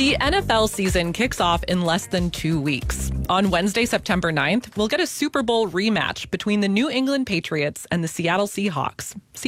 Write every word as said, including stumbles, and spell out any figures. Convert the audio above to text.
The N F L season kicks off in less than two weeks. On Wednesday, September ninth, we'll get a Super Bowl rematch between the New England Patriots and the Seattle Seahawks.